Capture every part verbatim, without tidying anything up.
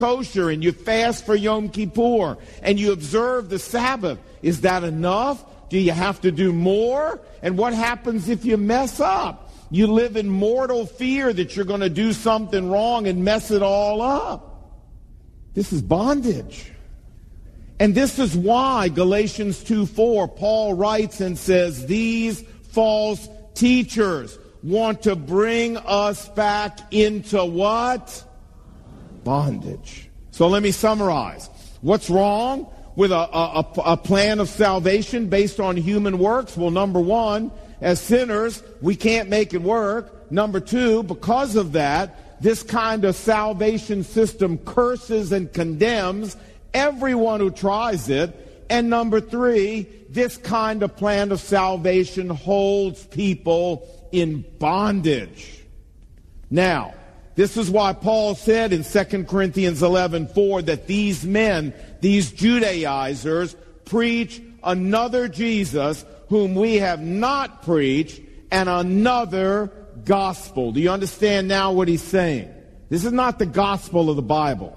kosher and you fast for Yom Kippur and you observe the Sabbath. Is that enough? Do you have to do more? And what happens if you mess up? You live in mortal fear that you're going to do something wrong and mess it all up. This is bondage. And this is why Galatians two four, Paul writes and says, these false teachers want to bring us back into what? Bondage. So let me summarize. What's wrong with a, a, a plan of salvation based on human works? Well, number one, as sinners, we can't make it work. Number two, because of that, this kind of salvation system curses and condemns everyone who tries it. And number three, this kind of plan of salvation holds people in bondage. Now, this is why Paul said in Second Corinthians eleven four that these men, these Judaizers, preach another Jesus whom we have not preached, and another gospel. Do you understand now what he's saying? This is not the gospel of the Bible.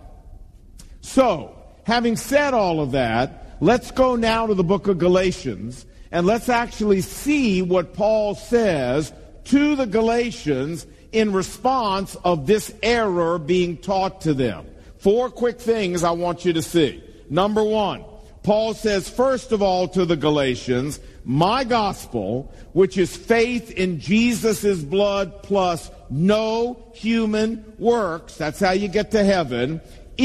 So, having said all of that, let's go now to the book of Galatians, and let's actually see what Paul says to the Galatians in response of this error being taught to them. Four quick things I want you to see. Number one, Paul says, first of all, to the Galatians, my gospel, which is faith in Jesus' blood plus no human works, that's how you get to heaven,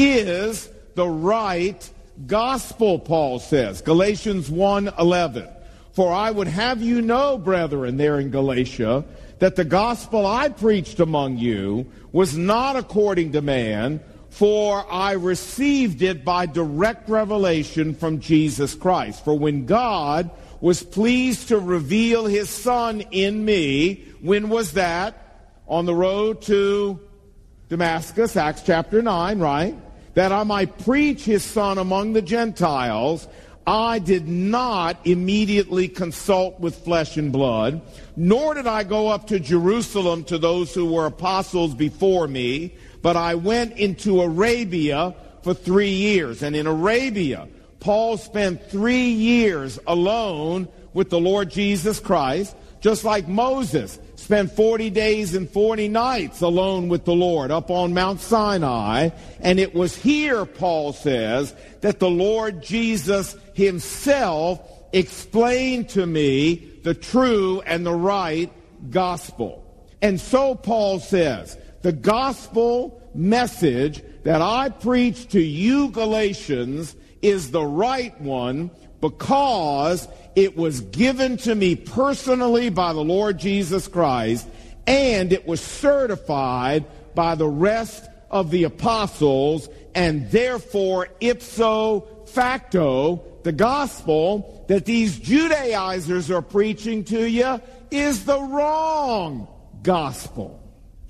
is the right gospel, Paul says. Galatians one eleven. For I would have you know, brethren, there in Galatia, that the gospel I preached among you was not according to man, for I received it by direct revelation from Jesus Christ. For when God was pleased to reveal his Son in me, when was that? On the road to Damascus, Acts chapter nine, right? That I might preach his Son among the Gentiles, I did not immediately consult with flesh and blood, nor did I go up to Jerusalem to those who were apostles before me, but I went into Arabia for three years. And in Arabia, Paul spent three years alone with the Lord Jesus Christ, just like Moses spent forty days and forty nights alone with the Lord up on Mount Sinai. And it was here, Paul says, that the Lord Jesus himself explained to me the true and the right gospel. And so Paul says, the gospel message that I preach to you Galatians is the right one because it was given to me personally by the Lord Jesus Christ, and it was certified by the rest of the apostles, and therefore ipso facto, the gospel that these Judaizers are preaching to you is the wrong gospel.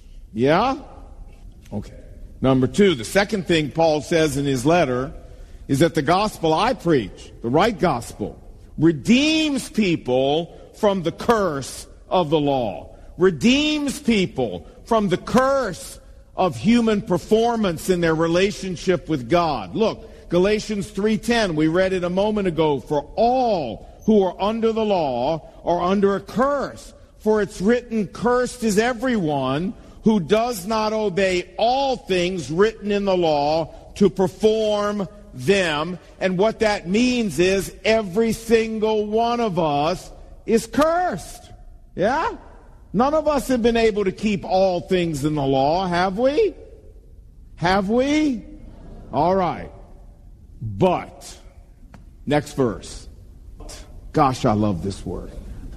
Yeah? Okay. Number two, the second thing Paul says in his letter is that the gospel I preach, the right gospel, redeems people from the curse of the law, redeems people from the curse of human performance in their relationship with God. Look, Galatians three ten, we read it a moment ago, for all who are under the law are under a curse. For it's written, cursed is everyone who does not obey all things written in the law to perform them. And what that means is every single one of us is cursed. Yeah? None of us have been able to keep all things in the law, have we? Have we? All right. But, next verse. Gosh, I love this word.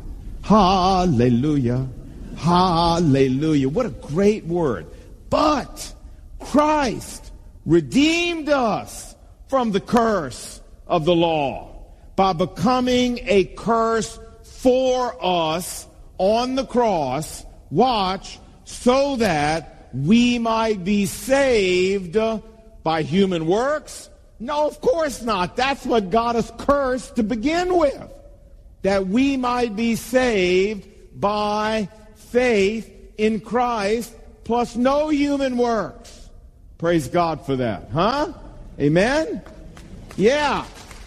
Hallelujah. Hallelujah. What a great word. But Christ redeemed us from the curse of the law by becoming a curse for us on the cross, watch, so that we might be saved by human works? No, of course not. That's what got us cursed to begin with. That we might be saved by faith in Christ plus no human works. Praise God for that. Huh? Amen? Yeah.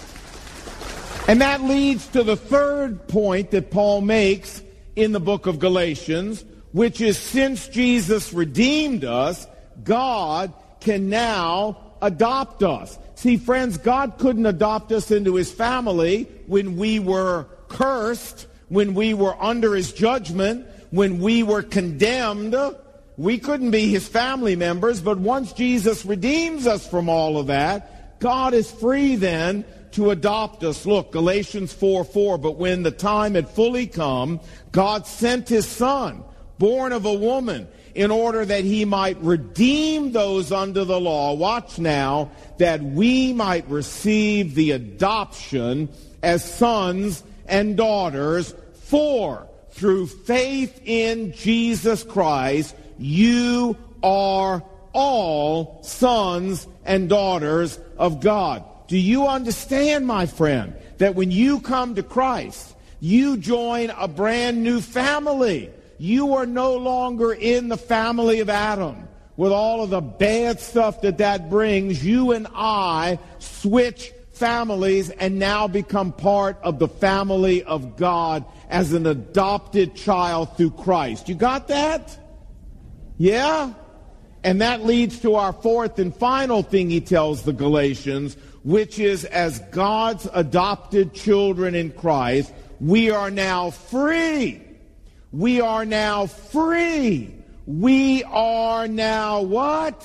And that leads to the third point that Paul makes in the book of Galatians, which is since Jesus redeemed us, God can now adopt us. See, friends, God couldn't adopt us into his family when we were cursed, when we were under his judgment, when we were condemned. We couldn't be his family members, but once Jesus redeems us from all of that, God is free then to adopt us. Look, Galatians four four, but when the time had fully come, God sent his Son, born of a woman, in order that he might redeem those under the law. Watch now, that we might receive the adoption as sons and daughters. For through faith in Jesus Christ, you are all sons and daughters of God. Do you understand, my friend, that when you come to Christ, you join a brand new family? You are no longer in the family of Adam with all of the bad stuff that that brings. You and I switch families and now become part of the family of God as an adopted child through Christ. You got that? Yeah? And that leads to our fourth and final thing he tells the Galatians, which is as God's adopted children in Christ, we are now free. We are now free. We are now what?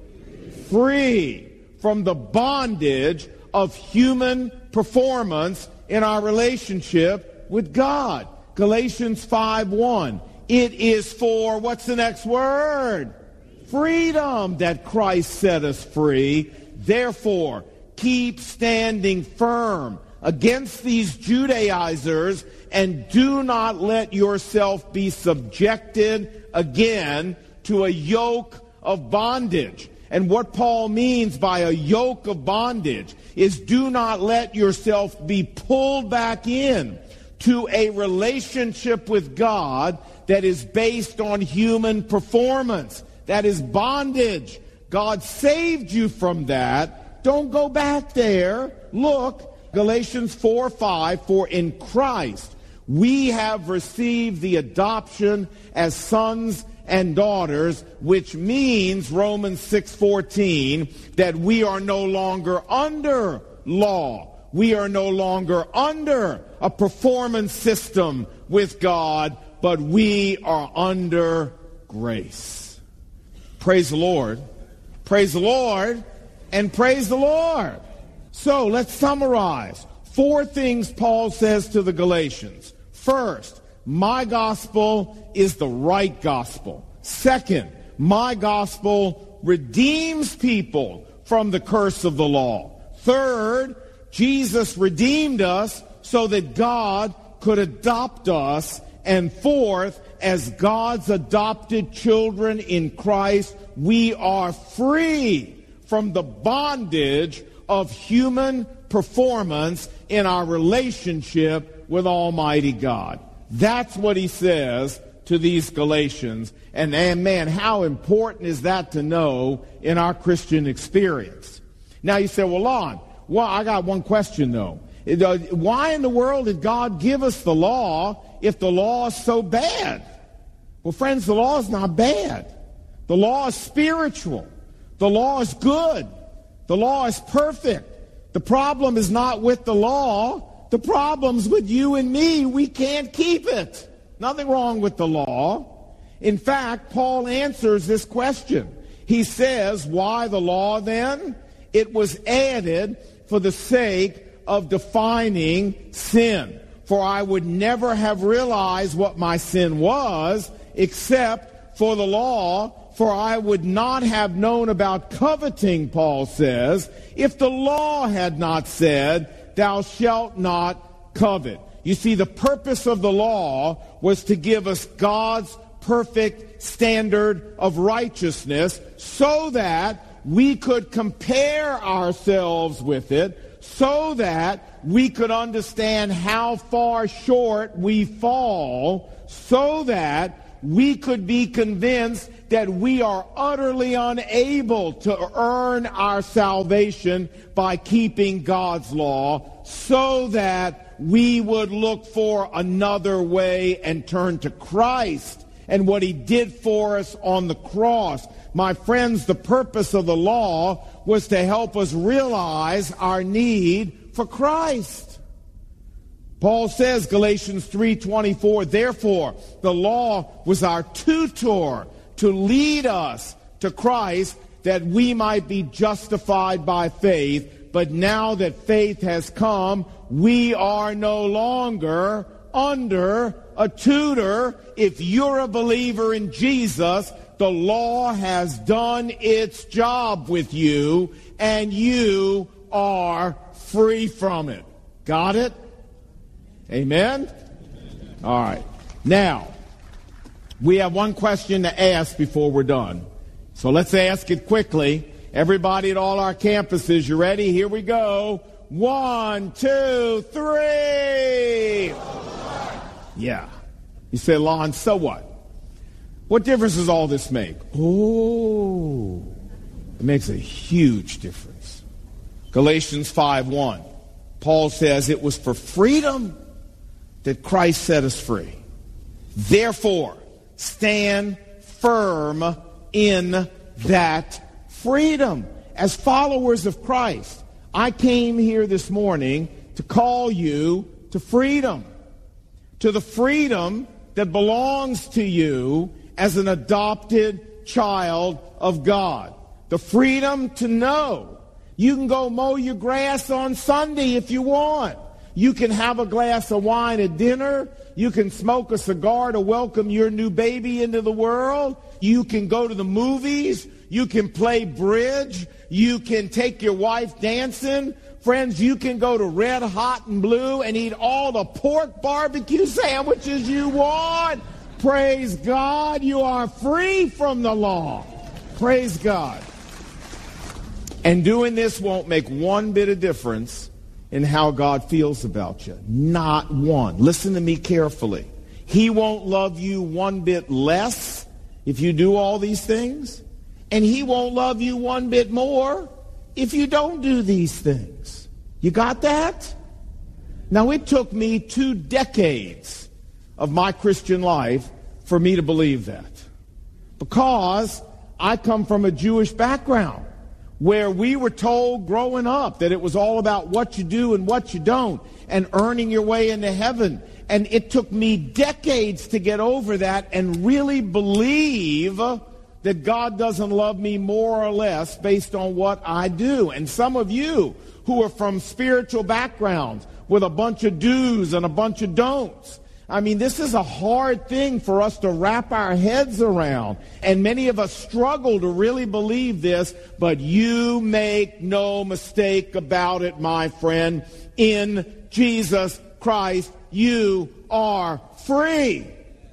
Free from the bondage of human performance in our relationship with God. Galatians five one. It is for, what's the next word? Freedom that Christ set us free. Therefore, keep standing firm against these Judaizers and do not let yourself be subjected again to a yoke of bondage. And what Paul means by a yoke of bondage is do not let yourself be pulled back in to a relationship with God that is based on human performance. That is bondage. God saved you from that. Don't go back there. Look, Galatians four five, for in Christ we have received the adoption as sons and daughters, which means, Romans six fourteen, that we are no longer under law. We are no longer under a performance system with God, but we are under grace. Praise the Lord. Praise the Lord. And praise the Lord. So let's summarize. Four things Paul says to the Galatians. First, my gospel is the right gospel. Second, my gospel redeems people from the curse of the law. Third, Jesus redeemed us so that God could adopt us. And fourth, as God's adopted children in Christ, we are free from the bondage of human performance in our relationship with Almighty God. That's what he says to these Galatians. And, and man, how important is that to know in our Christian experience? Now you say, well, Lon, well, I got one question though. Why in the world did God give us the law if the law is so bad? Well, friends, the law is not bad. The law is spiritual. The law is good. The law is perfect. The problem is not with the law. The problem's with you and me. We can't keep it. Nothing wrong with the law. In fact, Paul answers this question. He says, why the law then? It was added for the sake of defining sin. For I would never have realized what my sin was except for the law. For I would not have known about coveting, Paul says, if the law had not said, thou shalt not covet. You see, the purpose of the law was to give us God's perfect standard of righteousness so that we could compare ourselves with it, so that we could understand how far short we fall, so that we could be convinced that we are utterly unable to earn our salvation by keeping God's law, so that we would look for another way and turn to Christ and what he did for us on the cross. My friends, the purpose of the law was to help us realize our need for Christ. Paul says, Galatians three twenty-four, therefore, the law was our tutor to lead us to Christ, that we might be justified by faith. But now that faith has come, we are no longer under a tutor. If you're a believer in Jesus, the law has done its job with you, and you are free from it. Got it? Amen? All right. Now, we have one question to ask before we're done. So let's ask it quickly. Everybody at all our campuses, you ready? Here we go. One, two, three. Yeah. You say, Lon, so what? What difference does all this make? Oh, it makes a huge difference. Galatians five one. Paul says it was for freedom that Christ set us free. Therefore, stand firm in that freedom. As followers of Christ, I came here this morning to call you to freedom. To the freedom that belongs to you as an adopted child of God. The freedom to know you can go mow your grass on Sunday if you want. You can have a glass of wine at dinner. You can smoke a cigar to welcome your new baby into the world. You can go to the movies. You can play bridge. You can take your wife dancing. Friends, you can go to Red Hot and Blue and eat all the pork barbecue sandwiches you want. Praise God, you are free from the law. Praise God. And doing this won't make one bit of difference in how God feels about you. Not one. Listen to me carefully. He won't love you one bit less if you do all these things, and he won't love you one bit more if you don't do these things. You got that? Now, it took me two decades of my Christian life for me to believe that, because I come from a Jewish background where we were told growing up that it was all about what you do and what you don't and earning your way into heaven. And it took me decades to get over that and really believe that God doesn't love me more or less based on what I do. And some of you who are from spiritual backgrounds with a bunch of do's and a bunch of don'ts, I mean, this is a hard thing for us to wrap our heads around. And many of us struggle to really believe this, but you make no mistake about it, my friend. In Jesus Christ, you are free.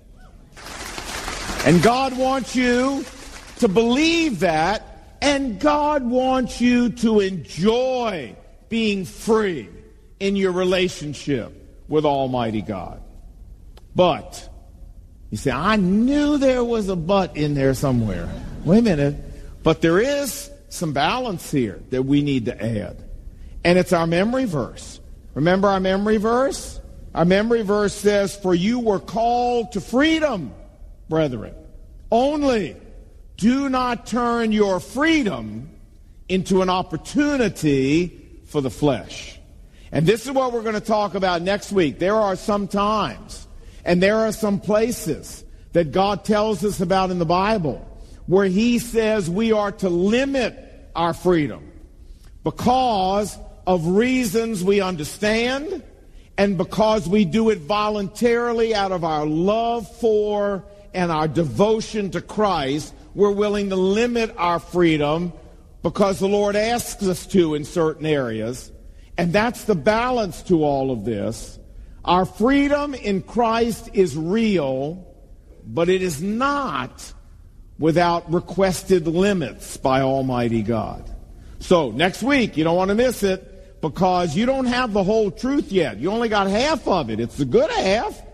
And God wants you to believe that, and God wants you to enjoy being free in your relationship with Almighty God. But, you say, I knew there was a but in there somewhere. Wait a minute. But there is some balance here that we need to add. And it's our memory verse. Remember our memory verse? Our memory verse says, for you were called to freedom, brethren. Only do not turn your freedom into an opportunity for the flesh. And this is what we're going to talk about next week. There are some times and there are some places that God tells us about in the Bible where he says we are to limit our freedom because of reasons we understand and because we do it voluntarily out of our love for and our devotion to Christ. We're willing to limit our freedom because the Lord asks us to in certain areas. And that's the balance to all of this. Our freedom in Christ is real, but it is not without requested limits by Almighty God. So next week, you don't want to miss it because you don't have the whole truth yet. You only got half of it. It's the good half, but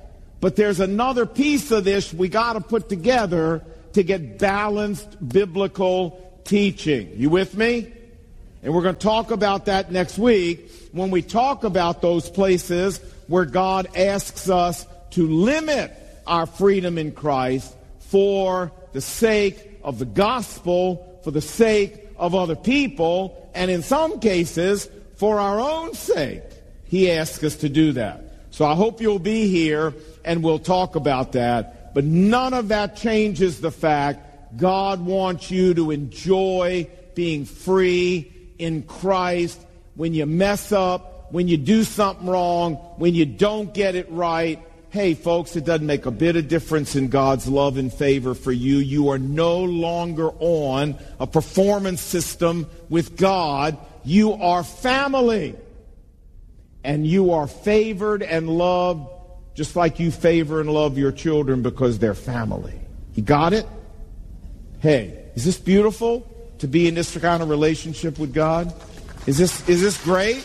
But there's another piece of this we got to put together to get balanced biblical teaching. You with me? And we're going to talk about that next week when we talk about those places where God asks us to limit our freedom in Christ for the sake of the gospel, for the sake of other people, and in some cases, for our own sake. He asks us to do that. So I hope you'll be here and we'll talk about that. But none of that changes the fact God wants you to enjoy being free in Christ. When you mess up, when you do something wrong, when you don't get it right, hey, folks, it doesn't make a bit of difference in God's love and favor for you. You are no longer on a performance system with God. You are family. And you are favored and loved just like you favor and love your children because they're family. You got it? Hey, is this beautiful to be in this kind of relationship with God? Is this, is this great?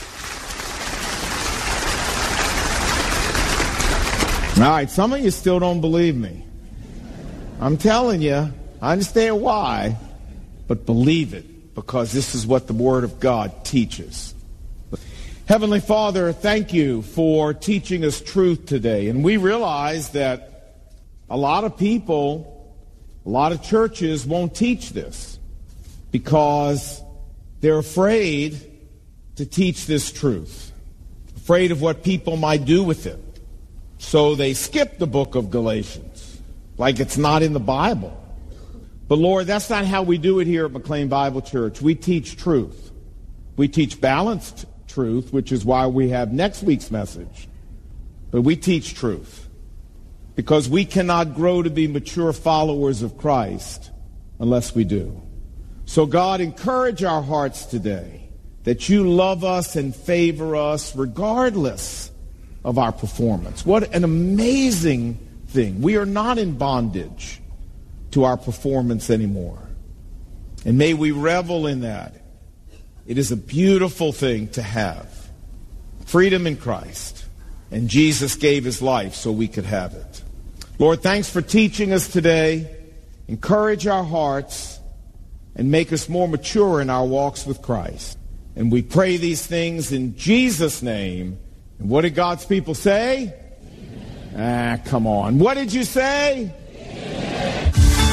All right, some of you still don't believe me. I'm telling you, I understand why, but believe it, because this is what the Word of God teaches. Heavenly Father, thank you for teaching us truth today. And we realize that a lot of people, a lot of churches won't teach this because they're afraid to teach this truth, afraid of what people might do with it. So they skip the book of Galatians like it's not in the Bible. But Lord, that's not how we do it here at McLean Bible Church. We teach truth. We teach balanced truth, which is why we have next week's message. But we teach truth because we cannot grow to be mature followers of Christ unless we do. So God, encourage our hearts today that you love us and favor us regardless of our performance. What an amazing thing. We are not in bondage to our performance anymore. And may we revel in that. It is a beautiful thing to have. Freedom in Christ. And Jesus gave his life so we could have it. Lord, thanks for teaching us today. Encourage our hearts and make us more mature in our walks with Christ. And we pray these things in Jesus' name. And what did God's people say? Amen. Ah, come on. What did you say? Amen.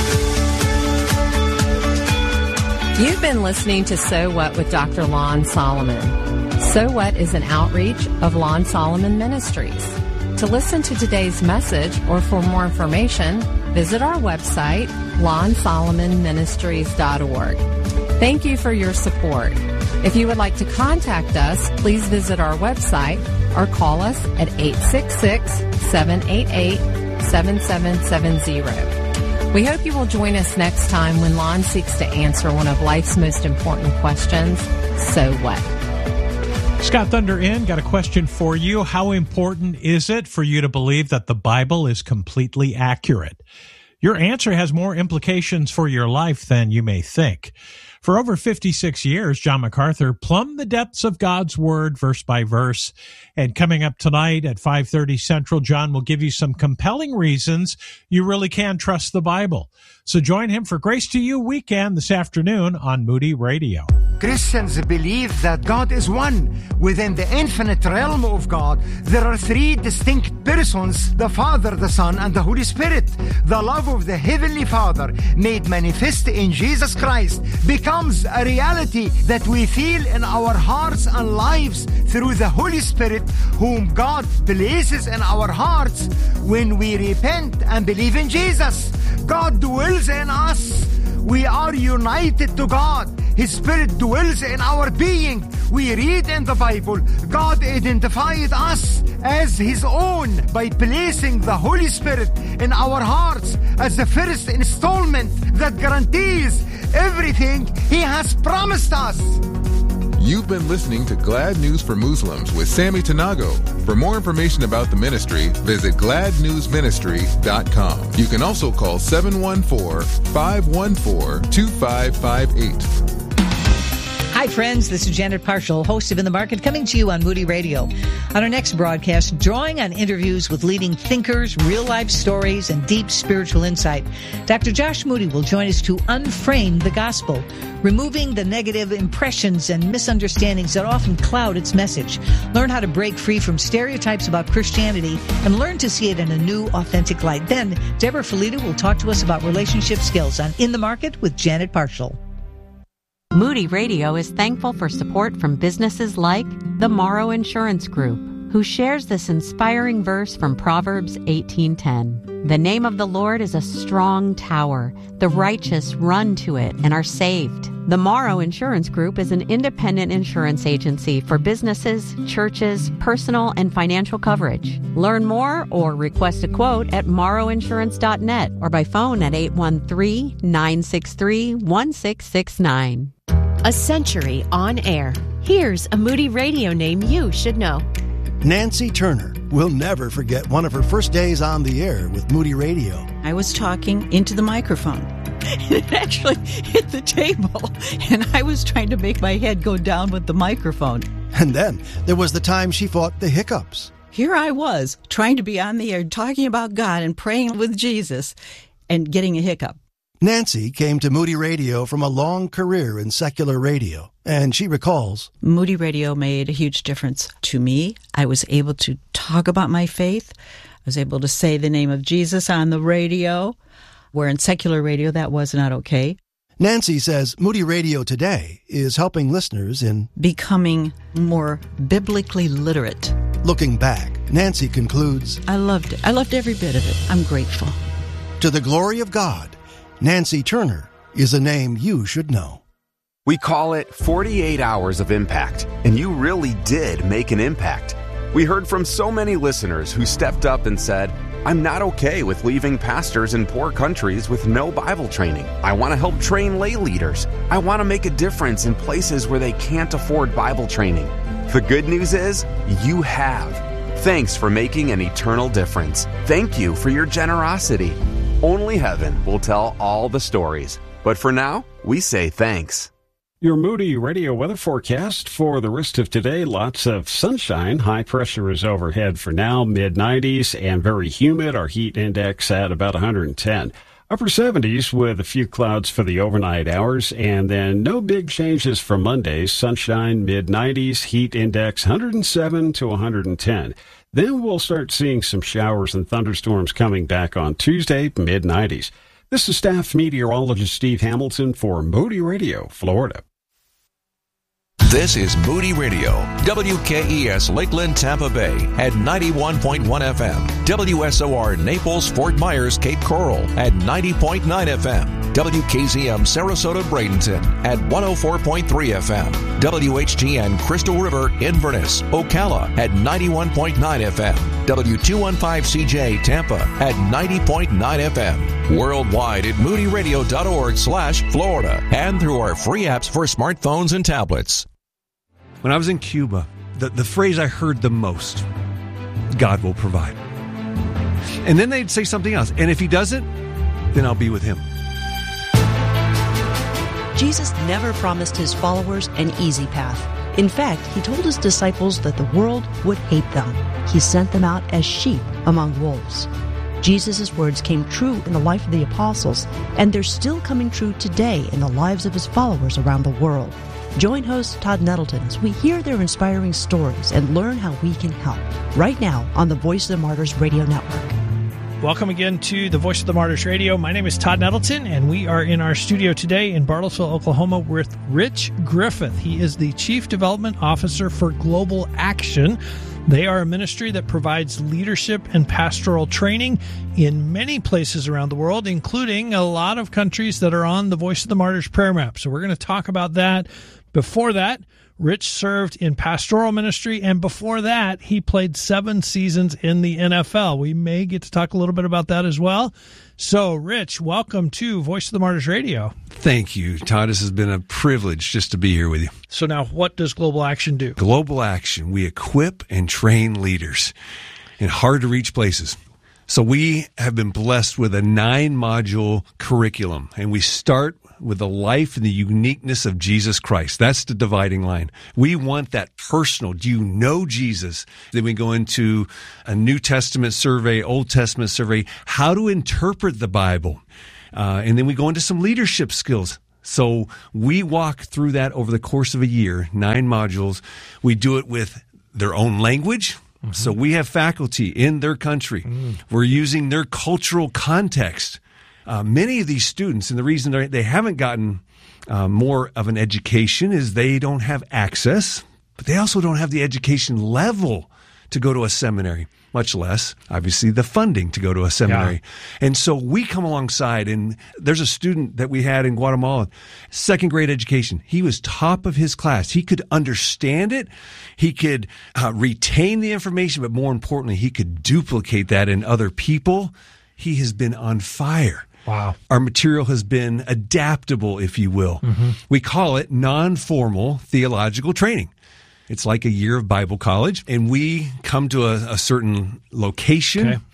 You've been listening to So What with Doctor Lon Solomon. So What is an outreach of Lon Solomon Ministries. To listen to today's message or for more information, visit our website, lon solomon ministries dot org. Thank you for your support. If you would like to contact us, please visit our website or call us at eight six six, seven eight eight, seven seven seven zero. We hope you will join us next time when Lon seeks to answer one of life's most important questions, so what? Scott Thunder Inn, got a question for you. How important is it for you to believe that the Bible is completely accurate? Your answer has more implications for your life than you may think. For over fifty-six years, John MacArthur plumbed the depths of God's Word verse by verse. And coming up tonight at five thirty Central, John will give you some compelling reasons you really can trust the Bible. So join him for Grace to You Weekend this afternoon on Moody Radio. Christians believe that God is one. Within the infinite realm of God, there are three distinct persons, the Father, the Son, and the Holy Spirit. The love of the Heavenly Father, made manifest in Jesus Christ, becomes a reality that we feel in our hearts and lives through the Holy Spirit, whom God places in our hearts when we repent and believe in Jesus. God dwells in us. We are united to God. His Spirit dwells in our being. We read in the Bible, God identified us as His own by placing the Holy Spirit in our hearts as the first installment that guarantees everything He has promised us. You've been listening to Glad News for Muslims with Sammy Tanago. For more information about the ministry, visit glad news ministry dot com. You can also call seven one four, five one four, two five five eight. Hi Hi, friends. This is Janet Parshall, host of In the Market, coming to you on Moody Radio. On our next broadcast, drawing on interviews with leading thinkers, real-life stories, and deep spiritual insight, Doctor Josh Moody will join us to unframe the gospel, removing the negative impressions and misunderstandings that often cloud its message. Learn how to break free from stereotypes about Christianity and learn to see it in a new, authentic light. Then, Deborah Filita will talk to us about relationship skills on In the Market with Janet Parshall. Moody Radio is thankful for support from businesses like the Morrow Insurance Group, who shares this inspiring verse from Proverbs eighteen ten. The name of the Lord is a strong tower. The righteous run to it and are saved. The Morrow Insurance Group is an independent insurance agency for businesses, churches, personal and financial coverage. Learn more or request a quote at morrow insurance dot net or by phone at eight one three, nine six three, one six six nine. A century on air. Here's a Moody Radio name you should know. Nancy Turner will never forget one of her first days on the air with Moody Radio. I was talking into the microphone. It actually hit the table, and I was trying to make my head go down with the microphone. And then there was the time she fought the hiccups. Here I was, trying to be on the air, talking about God and praying with Jesus, and getting a hiccup. Nancy came to Moody Radio from a long career in secular radio, and she recalls, Moody Radio made a huge difference to me. I was able to talk about my faith. I was able to say the name of Jesus on the radio, where in secular radio that was not okay. Nancy says Moody Radio today is helping listeners in becoming more biblically literate. Looking back, Nancy concludes, I loved it. I loved every bit of it. I'm grateful. To the glory of God, Nancy Turner is a name you should know. We call it forty-eight hours of impact, and you really did make an impact. We heard from so many listeners who stepped up and said, I'm not okay with leaving pastors in poor countries with no Bible training. I want to help train lay leaders. I want to make a difference in places where they can't afford Bible training. The good news is, you have. Thanks for making an eternal difference. Thank you for your generosity. Only heaven will tell all the stories. But for now, we say thanks. Your Moody Radio weather forecast for the rest of today. Lots of sunshine. High pressure is overhead for now. mid nineties and very humid. Our heat index at about one hundred ten. Upper seventies with a few clouds for the overnight hours. And then no big changes for Monday. Sunshine, mid nineties, heat index one hundred seven to one hundred ten. Then we'll start seeing some showers and thunderstorms coming back on Tuesday, mid nineties. This is staff meteorologist Steve Hamilton for Moody Radio, Florida. This is Moody Radio, W K E S Lakeland, Tampa Bay at ninety-one point one F M, W S O R Naples, Fort Myers, Cape Coral at ninety point nine F M, W K Z M Sarasota, Bradenton at one oh four point three F M, W H G N Crystal River, Inverness, Ocala at ninety-one point nine F M, W two fifteen C J Tampa at ninety point nine F M, worldwide at moody radio dot org slash Florida, and through our free apps for smartphones and tablets. When I was in Cuba, the, the phrase I heard the most, God will provide. And then they'd say something else. And if he doesn't, then I'll be with him. Jesus never promised his followers an easy path. In fact, he told his disciples that the world would hate them. He sent them out as sheep among wolves. Jesus' words came true in the life of the apostles, and they're still coming true today in the lives of his followers around the world. Join host Todd Nettleton as we hear their inspiring stories and learn how we can help. Right now on the Voice of the Martyrs Radio Network. Welcome again to the Voice of the Martyrs Radio. My name is Todd Nettleton, and we are in our studio today in Bartlesville, Oklahoma, with Rich Griffith. He is the Chief Development Officer for Global Action. They are a ministry that provides leadership and pastoral training in many places around the world, including a lot of countries that are on the Voice of the Martyrs prayer map. So we're going to talk about that. Before that, Rich served in pastoral ministry, and before that, he played seven seasons in the N F L. We may get to talk a little bit about that as well. So, Rich, welcome to Voice of the Martyrs Radio. Thank you, Todd. This has been a privilege just to be here with you. So now, what does Global Action do? Global Action, we equip and train leaders in hard-to-reach places. So we have been blessed with a nine-module curriculum, and we start with the life and the uniqueness of Jesus Christ. That's the dividing line. We want that personal. Do you know Jesus? Then we go into a New Testament survey, Old Testament survey, how to interpret the Bible. Uh, and then we go into some leadership skills. So we walk through that over the course of a year, nine modules. We do it with their own language. Mm-hmm. So we have faculty in their country. Mm. We're using their cultural context. Uh, many of these students, and the reason they haven't gotten uh, more of an education is they don't have access, but they also don't have the education level to go to a seminary, much less, obviously, the funding to go to a seminary. Yeah. And so we come alongside, and there's a student that we had in Guatemala, second grade education. He was top of his class. He could understand it. He could uh, retain the information, but more importantly, he could duplicate that in other people. He has been on fire. Wow. Our material has been adaptable, if you will. Mm-hmm. We call it non-formal theological training. It's like a year of Bible college, and we come to a, a certain location, okay.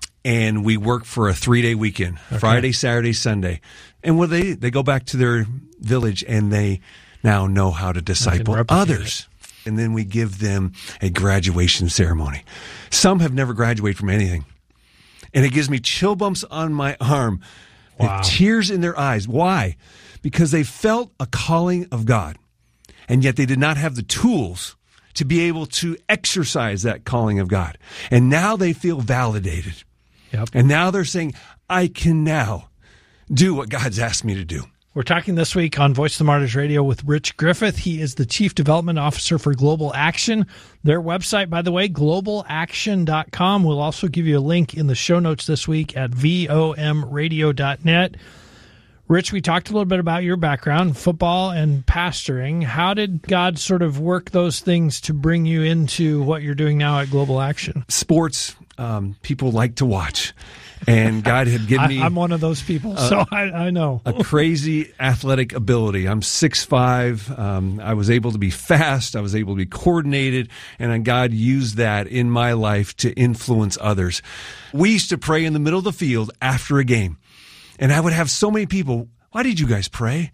and we work for a three-day weekend, okay. Friday, Saturday, Sunday. And when they, they go back to their village, and they now know how to disciple others. It. And then we give them a graduation ceremony. Some have never graduated from anything. And it gives me chill bumps on my arm, wow. and tears in their eyes. Why? Because they felt a calling of God, and yet they did not have the tools to be able to exercise that calling of God. And now they feel validated. Yep. And now they're saying, I can now do what God's asked me to do. We're talking this week on Voice of the Martyrs Radio with Rich Griffith. He is the Chief Development Officer for Global Action. Their website, by the way, global action dot com. We'll also give you a link in the show notes this week at V O M radio dot net. Rich, we talked a little bit about your background, football and pastoring. How did God sort of work those things to bring you into what you're doing now at Global Action? Sports, um, people like to watch. And God had given me... I, I'm one of those people, uh, so I, I know. a crazy athletic ability. I'm six foot five. Um, I was able to be fast. I was able to be coordinated. And God used that in my life to influence others. We used to pray in the middle of the field after a game. And I would have so many people, why did you guys pray?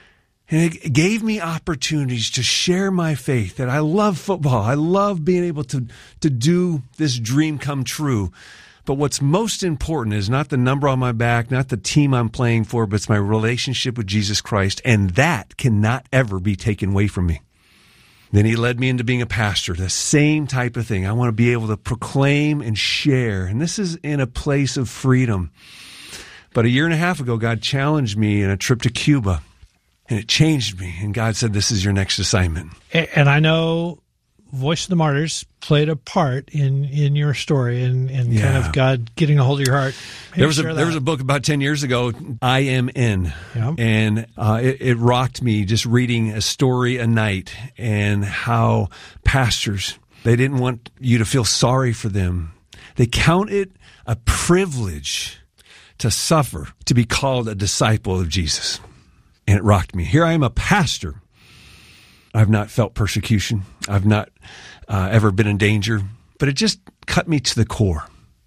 And it gave me opportunities to share my faith, that I love football. I love being able to, to do this dream come true. But what's most important is not the number on my back, not the team I'm playing for, but it's my relationship with Jesus Christ. And that cannot ever be taken away from me. Then he led me into being a pastor, the same type of thing. I want to be able to proclaim and share. And this is in a place of freedom. But a year and a half ago, God challenged me in a trip to Cuba. And it changed me. And God said, this is your next assignment. And I know Voice of the Martyrs played a part in, in your story and, and yeah. kind of God getting a hold of your heart. Maybe there was a there was a book about ten years ago, I Am In, yeah. and uh, it, it rocked me just reading a story a night and how pastors, they didn't want you to feel sorry for them. They count it a privilege to suffer, to be called a disciple of Jesus. And it rocked me. Here I am, a pastor. I've not felt persecution. I've not uh, ever been in danger, but it just cut me to the core.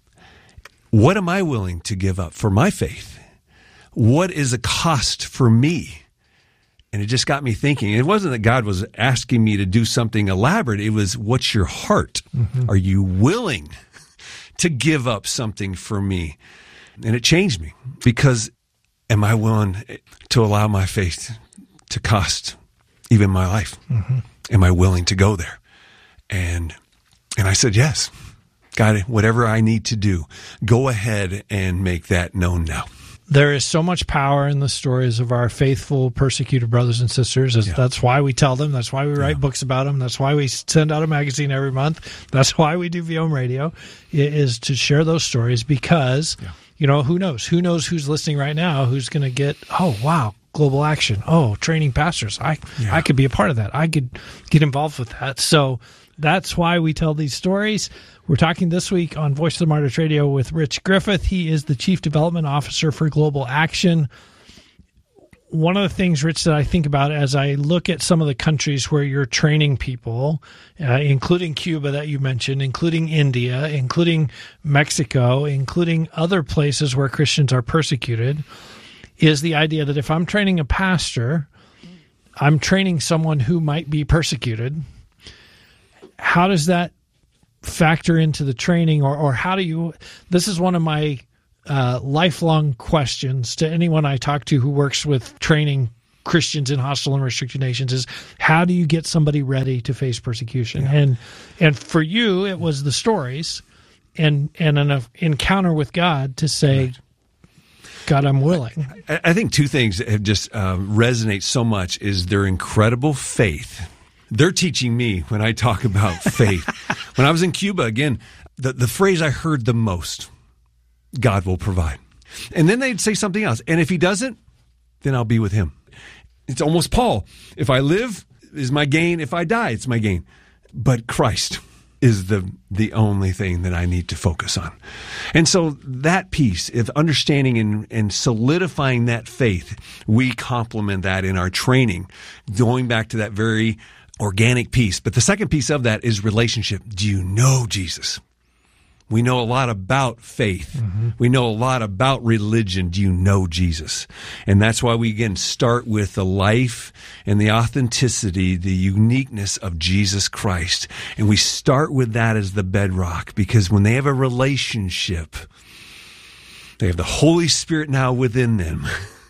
What am I willing to give up for my faith? What is a cost for me? And it just got me thinking. It wasn't that God was asking me to do something elaborate. It was, what's your heart? Mm-hmm. Are you willing to give up something for me? And it changed me, because am I willing to allow my faith to cost even my life? Mm-hmm. Am I willing to go there? And and I said, yes. God, whatever I need to do, go ahead and make that known now. There is so much power in the stories of our faithful, persecuted brothers and sisters. Yeah. That's why we tell them. That's why we write yeah. books about them. That's why we send out a magazine every month. That's why we do V O M Radio, is to share those stories, because, yeah. you know, who knows? Who knows who's listening right now who's going to get, oh, wow, Global Action. Oh, training pastors. I, yeah. I could be a part of that. I could get involved with that. So that's why we tell these stories. We're talking this week on Voice of the Martyrs Radio with Rich Griffith. He is the Chief Development Officer for Global Action. One of the things, Rich, that I think about as I look at some of the countries where you're training people, uh, including Cuba that you mentioned, including India, including Mexico, including other places where Christians are persecuted, is the idea that if I'm training a pastor, I'm training someone who might be persecuted. How does that factor into the training, or, or how do you, this is one of my uh, lifelong questions to anyone I talk to who works with training Christians in hostile and restricted nations, is how do you get somebody ready to face persecution? Yeah. And and for you, it was the stories and, and an encounter with God to say, right. God, I'm willing. I, I think two things that have just uh, resonate so much is their incredible faith. They're teaching me when I talk about faith. When I was in Cuba, again, the, the phrase I heard the most, God will provide. And then they'd say something else. And if he doesn't, then I'll be with him. It's almost Paul. If I live, is my gain. If I die, it's my gain. But Christ is the the only thing that I need to focus on. And so that piece of understanding and, and solidifying that faith, we complement that in our training, going back to that very organic piece. But the second piece of that is relationship. Do you know Jesus? We know a lot about faith. Mm-hmm. We know a lot about religion. Do you know Jesus? And that's why we, again, start with the life and the authenticity, the uniqueness of Jesus Christ. And we start with that as the bedrock, because when they have a relationship, they have the Holy Spirit now within them,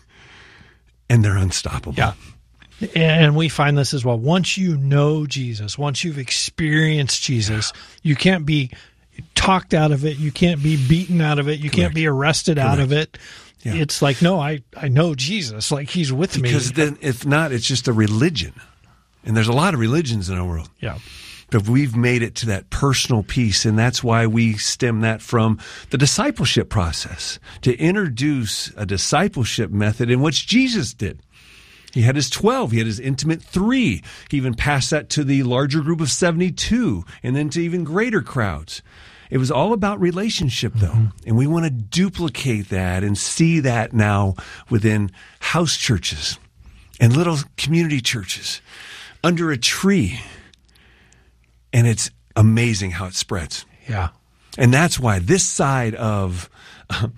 and they're unstoppable. Yeah. And we find this as well. Once you know Jesus, once you've experienced Jesus, you can't be talked out of it. You can't be beaten out of it. You Correct. Can't be arrested Correct. Out of it. Yeah. It's like, no, I, I know Jesus. Like, he's with because me. Because then, if not, it's just a religion. And there's a lot of religions in our world. Yeah. But we've made it to that personal piece, and that's why we stem that from the discipleship process, to introduce a discipleship method in which Jesus did. He had his twelve. He had his intimate three. He even passed that to the larger group of seventy-two, and then to even greater crowds. It was all about relationship, though. Mm-hmm. And we want to duplicate that and see that now within house churches and little community churches under a tree. And it's amazing how it spreads. Yeah. And that's why this side of, uh,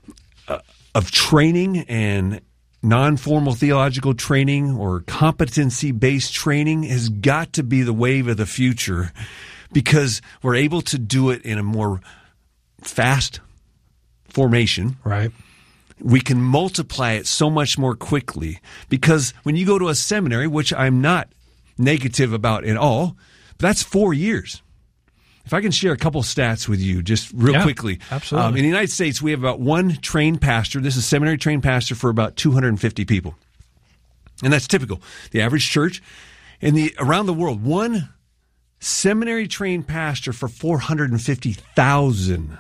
of training and non-formal theological training or competency-based training has got to be the wave of the future, because we're able to do it in a more fast formation. Right. We can multiply it so much more quickly, because when you go to a seminary, which I'm not negative about at all, but that's four years. If I can share a couple stats with you just real yeah, quickly. Absolutely. Um, in the United States, we have about one trained pastor. This is a seminary trained pastor for about two hundred fifty people. And that's typical. The average church in the around the world, one seminary trained pastor for four hundred fifty thousand.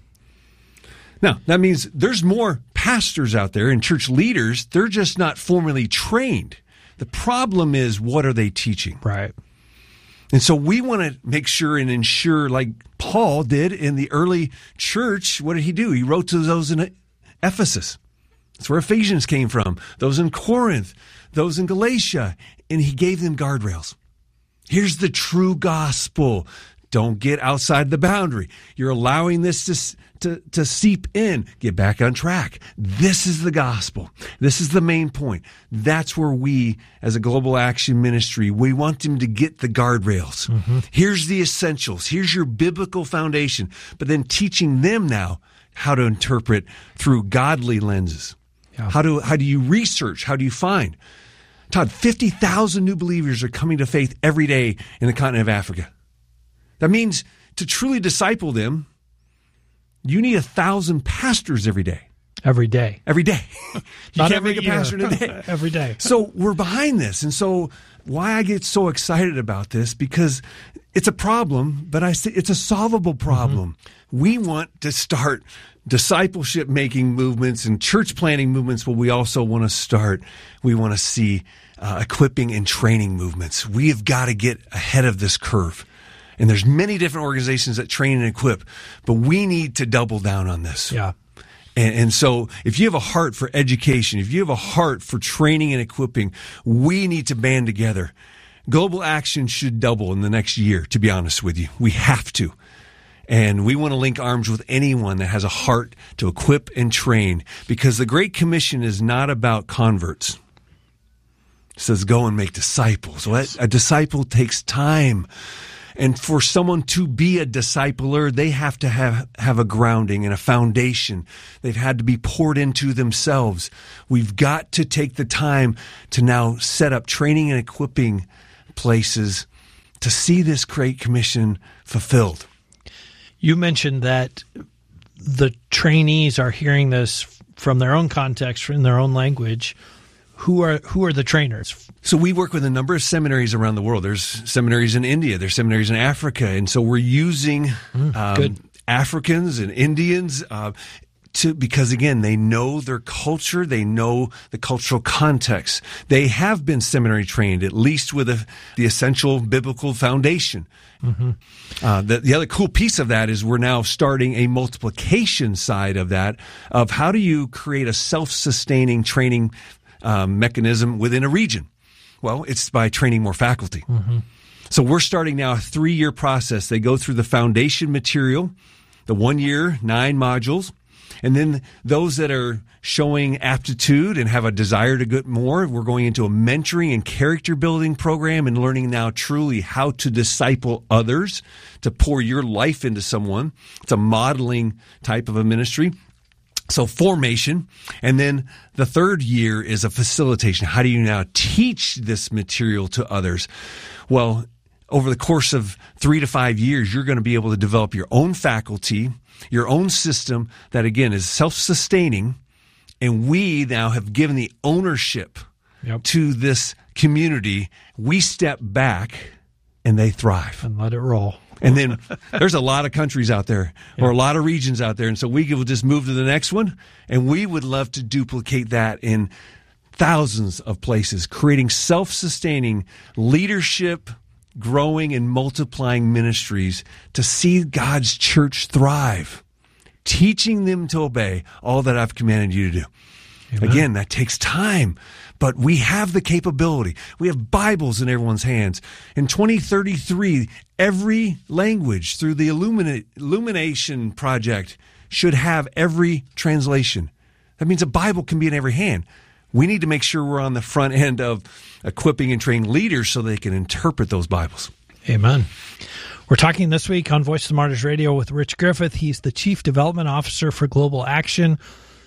Now, that means there's more pastors out there and church leaders. They're just not formally trained. The problem is, what are they teaching? Right. And so we want to make sure and ensure, like Paul did in the early church. What did he do? He wrote to those in Ephesus. That's where Ephesians came from. Those in Corinth, those in Galatia. And he gave them guardrails. Here's the true gospel. Don't get outside the boundary. You're allowing this to, to, to seep in. Get back on track. This is the gospel. This is the main point. That's where we, as a Global Action Ministry, we want them to get the guardrails. Mm-hmm. Here's the essentials. Here's your biblical foundation. But then teaching them now how to interpret through godly lenses. Yeah. How do, how do you research? How do you find? Todd, fifty thousand new believers are coming to faith every day in the continent of Africa. That means to truly disciple them, you need a thousand pastors every day. Every day. Every day. You Not can't make a year. pastor in a day. Every day. So we're behind this. And so why I get so excited about this, because it's a problem, but I say it's a solvable problem. Mm-hmm. We want to start discipleship making movements and church planting movements, but we also want to start, we want to see uh, equipping and training movements. We have got to get ahead of this curve. And there's many different organizations that train and equip, but we need to double down on this. Yeah. And, and so if you have a heart for education, if you have a heart for training and equipping, we need to band together. Global Action should double in the next year, to be honest with you. We have to. And we want to link arms with anyone that has a heart to equip and train, because the Great Commission is not about converts. It says, go and make disciples. Well, a disciple takes time. And for someone to be a discipler, they have to have, have a grounding and a foundation. They've had to be poured into themselves. We've got to take the time to now set up training and equipping places to see this Great Commission fulfilled. You mentioned that the trainees are hearing this from their own context, in their own language. Who are who are the trainers? So we work with a number of seminaries around the world. There's seminaries in India. There's seminaries in Africa. And so we're using mm, um, Africans and Indians uh, to because, again, they know their culture. They know the cultural context. They have been seminary trained, at least with a, the essential biblical foundation. Mm-hmm. Uh, the, the other cool piece of that is we're now starting a multiplication side of that, of how do you create a self-sustaining training um, mechanism within a region? Well, it's by training more faculty. Mm-hmm. So we're starting now a three-year process. They go through the foundation material, the one year, nine modules, and then those that are showing aptitude and have a desire to get more, we're going into a mentoring and character building program and learning now truly how to disciple others, to pour your life into someone. It's a modeling type of a ministry. So formation. And then the third year is a facilitation. How do you now teach this material to others? Well, over the course of three to five years, you're going to be able to develop your own faculty, your own system that, again, is self-sustaining. And we now have given the ownership yep. to this community. We step back and they thrive. And let it roll. And then there's a lot of countries out there or a lot of regions out there. And so we will just move to the next one. And we would love to duplicate that in thousands of places, creating self-sustaining leadership, growing and multiplying ministries to see God's church thrive, teaching them to obey all that I've commanded you to do. Amen. Again, that takes time, but we have the capability. We have Bibles in everyone's hands. In twenty thirty-three, every language through the Illumina- Illumination Project should have every translation. That means a Bible can be in every hand. We need to make sure we're on the front end of equipping and training leaders so they can interpret those Bibles. Amen. We're talking this week on Voice of the Martyrs Radio with Rich Griffith. He's the Chief Development Officer for Global Action.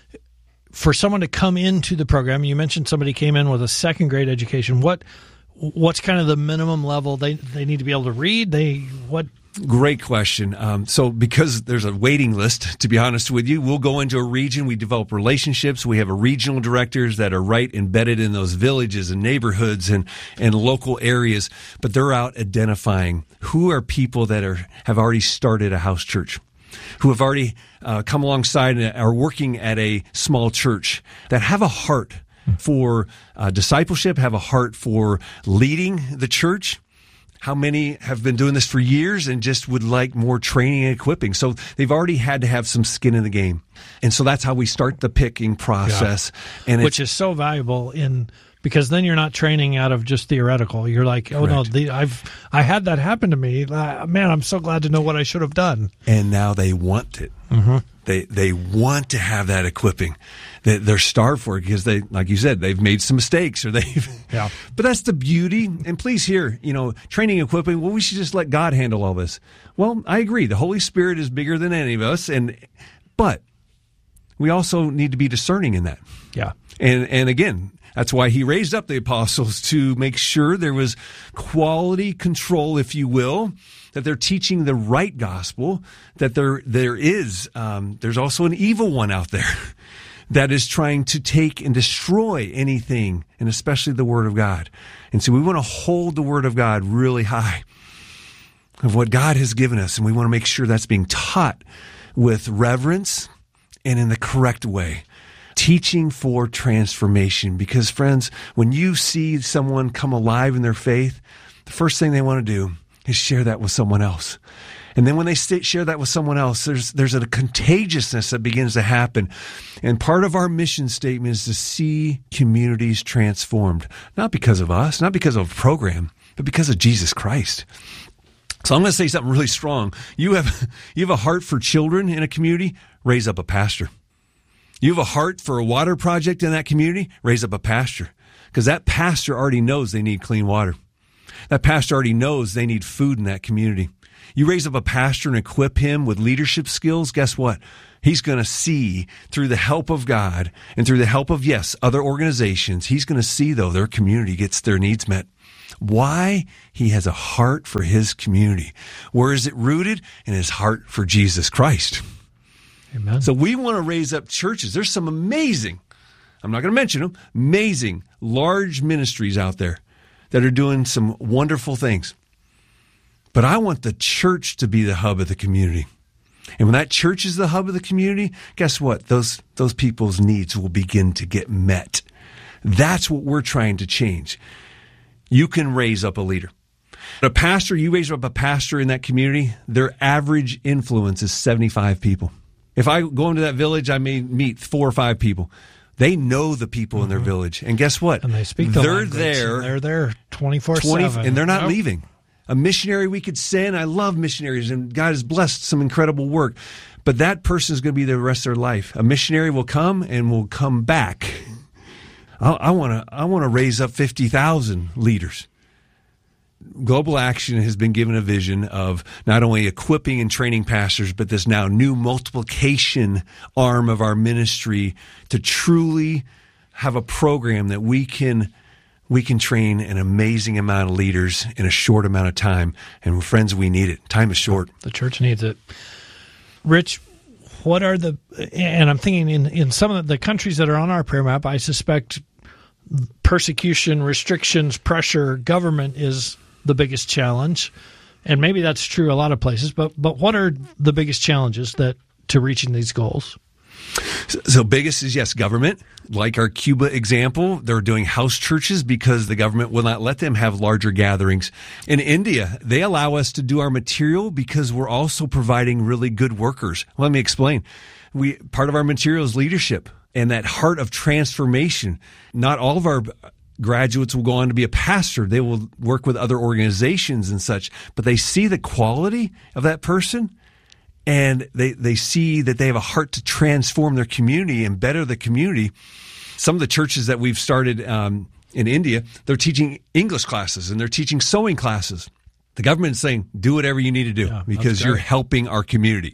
For someone to come into the program, you mentioned somebody came in with a second grade education. What what's kind of the minimum level they they need to be able to read? They what? Great question. Um, so because there's a waiting list, to be honest with you, we'll go into a region, we develop relationships, we have a regional directors that are right embedded in those villages and neighborhoods and, and local areas, but they're out identifying who are people that are have already started a house church, who have already uh, come alongside and are working at a small church, that have a heart for uh, discipleship, have a heart for leading the church. How many have been doing this for years and just would like more training and equipping? So they've already had to have some skin in the game. And so that's how we start the picking process. Yeah. And Which is so valuable in because then you're not training out of just theoretical. You're like, oh, Correct. no, the, I've I had that happen to me. Uh, man, I'm so glad to know what I should have done. And now they want it. Mm-hmm. They they want to have that equipping. They, they're starved for it because they, like you said, they've made some mistakes or they've. Yeah. But that's the beauty. And please hear, you know, training, equipping. Well, we should just let God handle all this. Well, I agree. The Holy Spirit is bigger than any of us, and but we also need to be discerning in that. Yeah. And and again, that's why he raised up the apostles to make sure there was quality control, if you will, that they're teaching the right gospel, that there there is, um, there's also an evil one out there that is trying to take and destroy anything, and especially the Word of God. And so we want to hold the Word of God really high of what God has given us, and we want to make sure that's being taught with reverence and in the correct way. Teaching for transformation. Because, friends, when you see someone come alive in their faith, the first thing they want to do is share that with someone else. And then when they share that with someone else, there's there's a contagiousness that begins to happen. And part of our mission statement is to see communities transformed. Not because of us, not because of a program, but because of Jesus Christ. So I'm going to say something really strong. You have you have a heart for children in a community, raise up a pastor. You have a heart for a water project in that community, raise up a pastor. Because that pastor already knows they need clean water. That pastor already knows they need food in that community. You raise up a pastor and equip him with leadership skills, guess what? He's going to see through the help of God and through the help of, yes, other organizations, he's going to see, though, their community gets their needs met. Why? He has a heart for his community. Where is it rooted? In his heart for Jesus Christ. Amen. So we want to raise up churches. There's some amazing, I'm not going to mention them, amazing, large ministries out there that are doing some wonderful things. But I want the church to be the hub of the community. And when that church is the hub of the community, guess what? Those, those people's needs will begin to get met. That's what we're trying to change. You can raise up a leader. A pastor, you raise up a pastor in that community, their average influence is seventy-five people. If I go into that village, I may meet four or five people. They know the people mm-hmm. in their village. And guess what? And they speak the they're language. there. They're there twenty-four seven. And they're not nope. leaving. A missionary we could send. I love missionaries, and God has blessed some incredible work. But that person is going to be there the rest of their life. A missionary will come and will come back. I want to I want to raise up fifty thousand leaders. Global Action has been given a vision of not only equipping and training pastors, but this now new multiplication arm of our ministry to truly have a program that we can we can train an amazing amount of leaders in a short amount of time. And friends, we need it. Time is short. The church needs it. Rich, what are the, and I'm thinking in, in some of the countries that are on our prayer map, I suspect persecution, restrictions, pressure, government is the biggest challenge. And maybe that's true a lot of places, but but what are the biggest challenges that to reaching these goals? So, so biggest is, yes, government. Like our Cuba example, they're doing house churches because the government will not let them have larger gatherings. In India, they allow us to do our material because we're also providing really good workers. Let me explain. We part of our material is leadership and that heart of transformation. Not all of our graduates will go on to be a pastor. They will work with other organizations and such, but they see the quality of that person. And they, they see that they have a heart to transform their community and better the community. Some of the churches that we've started um, in India, they're teaching English classes and they're teaching sewing classes. The government is saying, do whatever you need to do yeah, because you're helping our community.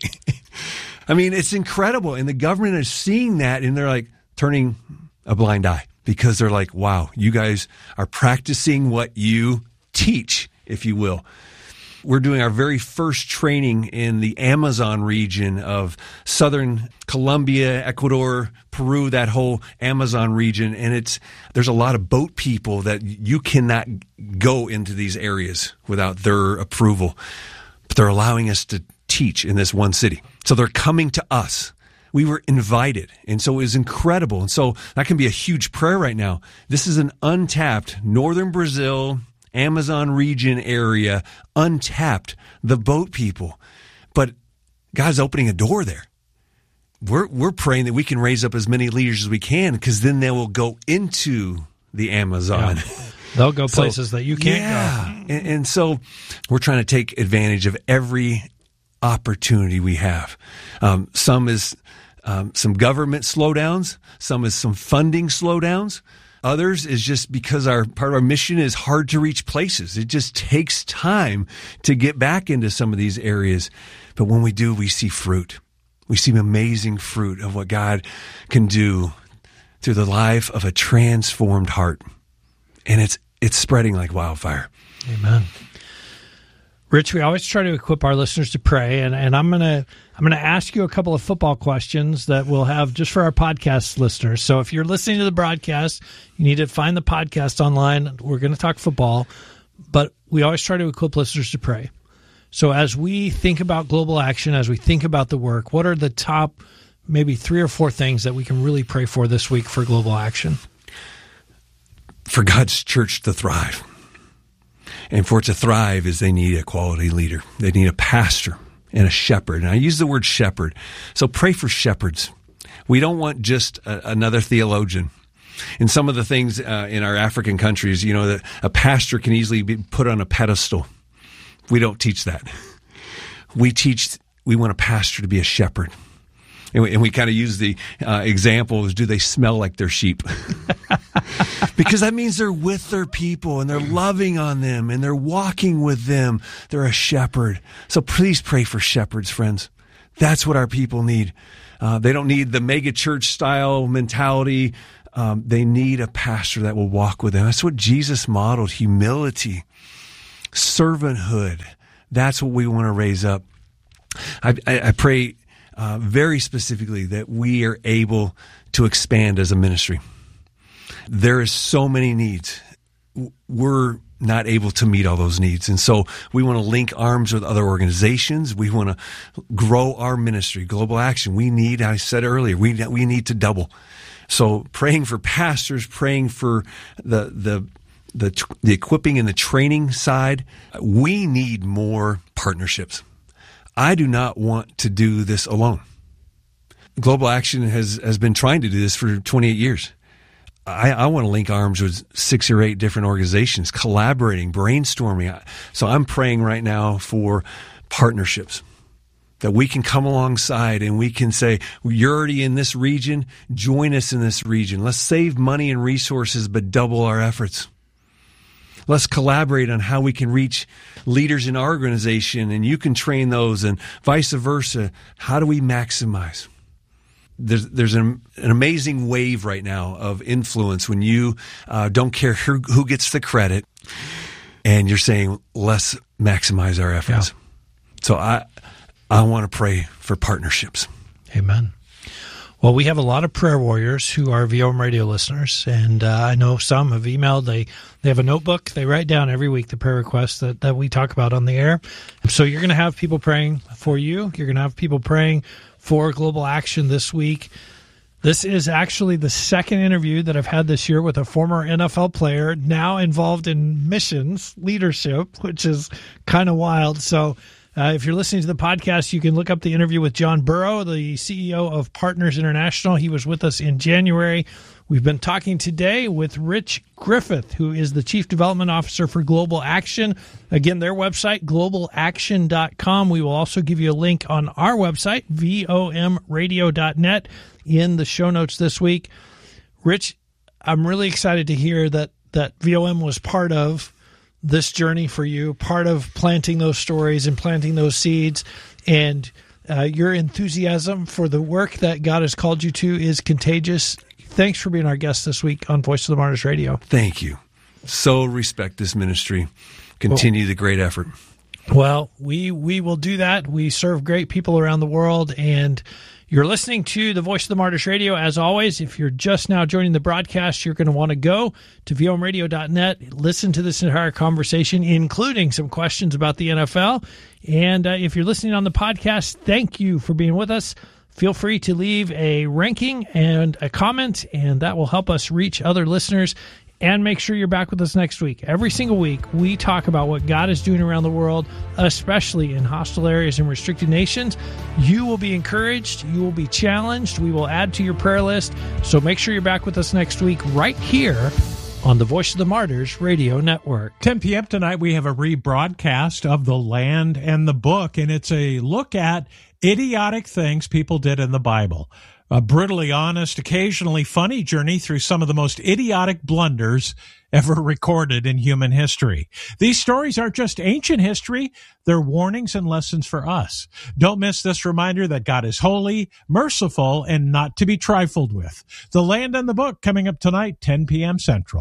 I mean, it's incredible. And the government is seeing that and they're like turning a blind eye because they're like, wow, you guys are practicing what you teach, if you will. We're doing our very first training in the Amazon region of southern Colombia, Ecuador, Peru, that whole Amazon region. And it's there's a lot of boat people that you cannot go into these areas without their approval. But they're allowing us to teach in this one city. So they're coming to us. We were invited. And so it was incredible. And so that can be a huge prayer right now. This is an untapped northern Brazil, Amazon region area, untapped, the boat people. But God's opening a door there. We're we're praying that we can raise up as many leaders as we can because then they will go into the Amazon. Yeah. They'll go places so, that you can't yeah. go. And, and so we're trying to take advantage of every opportunity we have. Um, some is um, some government slowdowns. Some is some funding slowdowns. Others is just because our part of our mission is hard to reach places. It just takes time to get back into some of these areas. But when we do, we see fruit. We see amazing fruit of what God can do through the life of a transformed heart. And it's it's spreading like wildfire. Amen. Rich, we always try to equip our listeners to pray, and, and I'm gonna I'm gonna ask you a couple of football questions that we'll have just for our podcast listeners. So if you're listening to the broadcast, you need to find the podcast online. We're going to talk football, but we always try to equip listeners to pray. So as we think about Global Action, as we think about the work, what are the top maybe three or four things that we can really pray for this week for Global Action? For God's church to thrive. And for it to thrive is they need a quality leader. They need a pastor and a shepherd. And I use the word shepherd. So pray for shepherds. We don't want just a, another theologian. In some of the things uh, in our African countries, you know, that a pastor can easily be put on a pedestal. We don't teach that. We teach, we want a pastor to be a shepherd. And we, and we kind of use the uh, example is, do they smell like their sheep? Because that means they're with their people and they're loving on them and they're walking with them. They're a shepherd. So please pray for shepherds, friends. That's what our people need. Uh, they don't need the mega church style mentality. Um, they need a pastor that will walk with them. That's what Jesus modeled: humility, servanthood. That's what we want to raise up. I, I, I pray uh, very specifically that we are able to expand as a ministry. There is so many needs. We're not able to meet all those needs. And so we want to link arms with other organizations. We want to grow our ministry, Global Action. We need, I said earlier, we we need to double. So praying for pastors, praying for the the the the equipping and the training side. We need more partnerships. I do not want to do this alone. Global Action has has been trying to do this for twenty-eight years. I, I want to link arms with six or eight different organizations, collaborating, brainstorming. So I'm praying right now for partnerships, that we can come alongside and we can say, you're already in this region, join us in this region. Let's save money and resources, but double our efforts. Let's collaborate on how we can reach leaders in our organization, and you can train those, and vice versa. How do we maximize? There's there's an, an amazing wave right now of influence when you uh, don't care who, who gets the credit, and you're saying, let's maximize our efforts. Yeah. So I I want to pray for partnerships. Amen. Well, we have a lot of prayer warriors who are V O M radio listeners, and uh, I know some have emailed. They they have a notebook. They write down every week the prayer requests that, that we talk about on the air. So you're going to have people praying for you. You're going to have people praying for Global Action this week. This is actually the second interview that I've had this year with a former N F L player now involved in missions leadership, which is kind of wild. So uh, if you're listening to the podcast, you can look up the interview with John Burrow, the C E O of Partners International. He was with us in January. We've been talking today with Rich Griffith, who is the Chief Development Officer for Global Action. Again, their website, global action dot com. We will also give you a link on our website, V O M radio dot net, in the show notes this week. Rich, I'm really excited to hear that, that V O M was part of this journey for you, part of planting those stories and planting those seeds. And uh, your enthusiasm for the work that God has called you to is contagious. Thanks for being our guest this week on Voice of the Martyrs Radio. Thank you. So respect this ministry. Continue well, the great effort. Well, we we will do that. We serve great people around the world, and you're listening to the Voice of the Martyrs Radio. As always, if you're just now joining the broadcast, you're going to want to go to V O M radio dot net, listen to this entire conversation, including some questions about the N F L. And uh, if you're listening on the podcast, thank you for being with us. Feel free to leave a ranking and a comment, and that will help us reach other listeners. And make sure you're back with us next week. Every single week, we talk about what God is doing around the world, especially in hostile areas and restricted nations. You will be encouraged. You will be challenged. We will add to your prayer list. So make sure you're back with us next week right here on the Voice of the Martyrs Radio Network. ten p.m. tonight, we have a rebroadcast of The Land and the Book, and it's a look at idiotic things people did in the Bible. A brutally honest, occasionally funny journey through some of the most idiotic blunders ever recorded in human history. These stories aren't just ancient history, they're warnings and lessons for us. Don't miss this reminder that God is holy, merciful, and not to be trifled with. The Land and the Book coming up tonight, ten p.m. Central.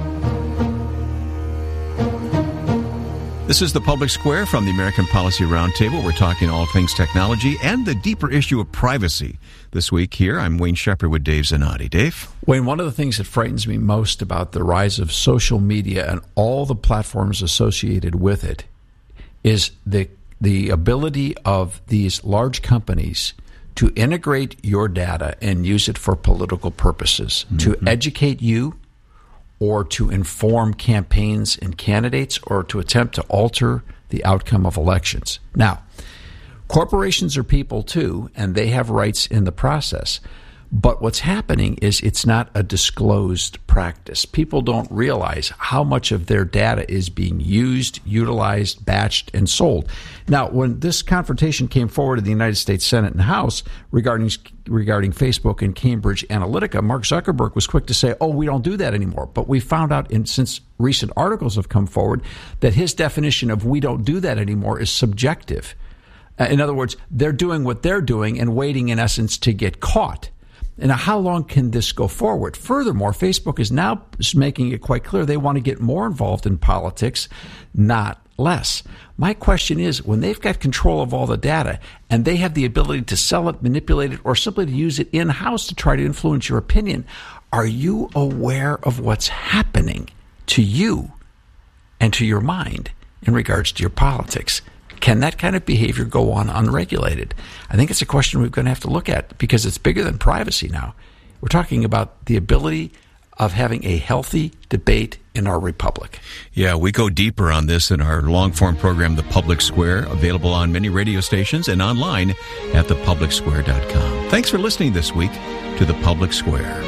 This is the Public Square from the American Policy Roundtable. We're talking all things technology and the deeper issue of privacy. This week here, I'm Wayne Shepherd with Dave Zanotti. Dave? Wayne, one of the things that frightens me most about the rise of social media and all the platforms associated with it is the the ability of these large companies to integrate your data and use it for political purposes, mm-hmm. to educate you, or to inform campaigns and candidates, or to attempt to alter the outcome of elections. Now, corporations are people too, and they have rights in the process. But what's happening is it's not a disclosed practice. People don't realize how much of their data is being used, utilized, batched, and sold. Now, when this confrontation came forward in the United States Senate and House regarding regarding Facebook and Cambridge Analytica, Mark Zuckerberg was quick to say, oh, we don't do that anymore. But we found out, in, since recent articles have come forward, that his definition of we don't do that anymore is subjective. Uh, in other words, they're doing what they're doing and waiting, in essence, to get caught. And how long can this go forward? Furthermore, Facebook is now making it quite clear they want to get more involved in politics, not less. My question is, when they've got control of all the data and they have the ability to sell it, manipulate it, or simply to use it in-house to try to influence your opinion, are you aware of what's happening to you and to your mind in regards to your politics? Can that kind of behavior go on unregulated? I think it's a question we're going to have to look at because it's bigger than privacy now. We're talking about the ability of having a healthy debate in our republic. Yeah, we go deeper on this in our long-form program, The Public Square, available on many radio stations and online at the public square dot com. Thanks for listening this week to The Public Square.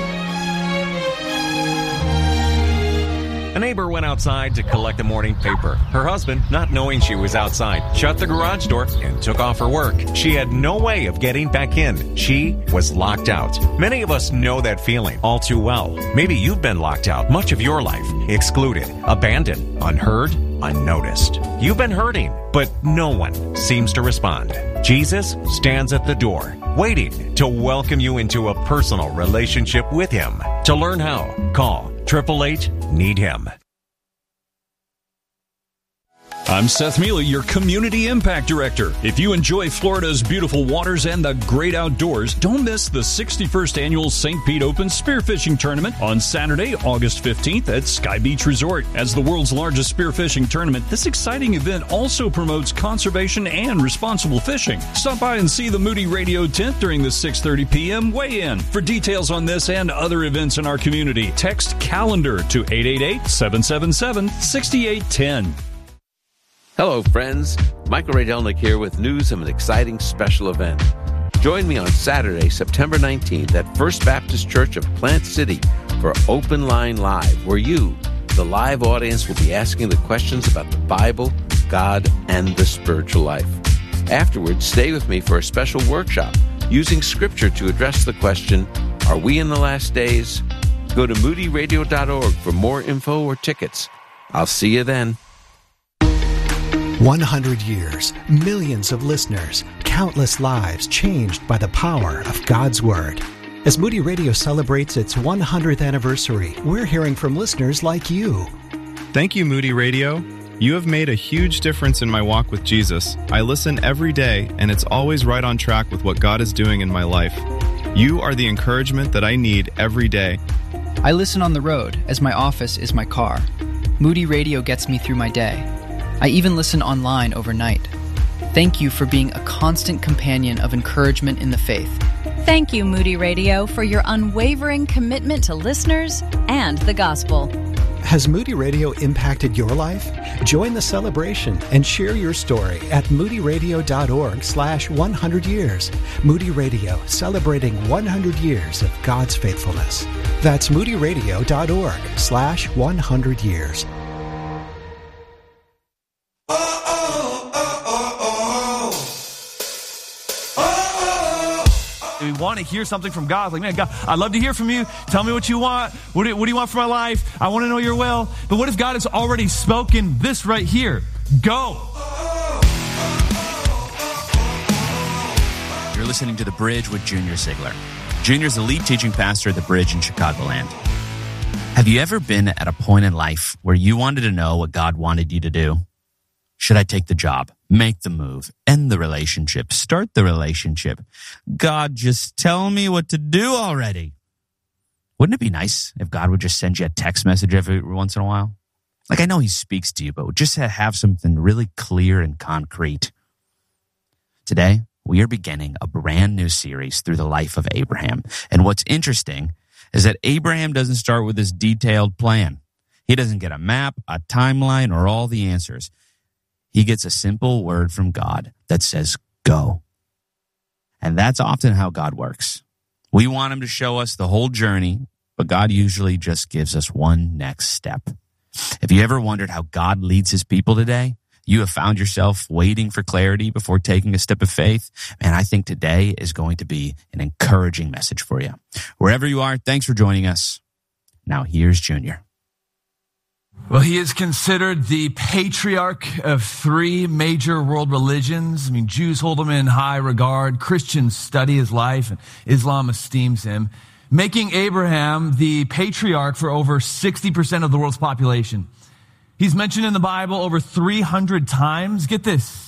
A neighbor went outside to collect the morning paper. Her husband, not knowing she was outside, shut the garage door and took off her work. She had no way of getting back in. She was locked out. Many of us know that feeling all too well. Maybe you've been locked out much of your life, excluded, abandoned, unheard, unnoticed. You've been hurting, but no one seems to respond. Jesus stands at the door, waiting to welcome you into a personal relationship with Him. To learn how, call eight eight eight, need him. I'm Seth Mealy, your Community Impact Director. If you enjoy Florida's beautiful waters and the great outdoors, don't miss the sixty-first Annual Saint Pete Open Spearfishing Tournament on Saturday, August fifteenth at Sky Beach Resort. As the world's largest spearfishing tournament, this exciting event also promotes conservation and responsible fishing. Stop by and see the Moody Radio tent during the six thirty p.m. weigh-in. For details on this and other events in our community, text CALENDAR to eight eight eight, seven seven seven, six eight one zero. Hello, friends. Michael Radelnik here with news of an exciting special event. Join me on Saturday, September nineteenth at First Baptist Church of Plant City for Open Line Live, where you, the live audience, will be asking the questions about the Bible, God, and the spiritual life. Afterwards, stay with me for a special workshop using Scripture to address the question, are we in the last days? Go to moody radio dot org for more info or tickets. I'll see you then. one hundred years, millions of listeners, countless lives changed by the power of God's Word. As Moody Radio celebrates its one hundredth anniversary, we're hearing from listeners like you. Thank you, Moody Radio. You have made a huge difference in my walk with Jesus. I listen every day, and it's always right on track with what God is doing in my life. You are the encouragement that I need every day. I listen on the road, as my office is my car. Moody Radio gets me through my day. I even listen online overnight. Thank you for being a constant companion of encouragement in the faith. Thank you, Moody Radio, for your unwavering commitment to listeners and the gospel. Has Moody Radio impacted your life? Join the celebration and share your story at moody radio dot org slash one hundred years. Moody Radio, celebrating one hundred years of God's faithfulness. That's moody radio dot org slash one hundred years. We want to hear something from God. Like, man, God, I'd love to hear from you. Tell me what you want. What do, what do you want for my life? I want to know your will. But what if God has already spoken this right here? Go. You're listening to The Bridge with Junior Sigler. Junior's the lead teaching pastor at The Bridge in Chicagoland. Have you ever been at a point in life where you wanted to know what God wanted you to do? Should I take the job, make the move, end the relationship, start the relationship? God, just tell me what to do already. Wouldn't it be nice if God would just send you a text message every once in a while? Like, I know he speaks to you, but just have something really clear and concrete. Today, we are beginning a brand new series through the life of Abraham. And what's interesting is that Abraham doesn't start with this detailed plan. He doesn't get a map, a timeline, or all the answers. He gets a simple word from God that says, go. And that's often how God works. We want him to show us the whole journey, but God usually just gives us one next step. Have you ever wondered how God leads his people today? You have found yourself waiting for clarity before taking a step of faith? Man, I think today is going to be an encouraging message for you. Wherever you are, thanks for joining us. Now here's Junior. Well, he is considered the patriarch of three major world religions. I mean, Jews hold him in high regard. Christians study his life, and Islam esteems him, making Abraham the patriarch for over sixty percent of the world's population. He's mentioned in the Bible over three hundred times. Get this,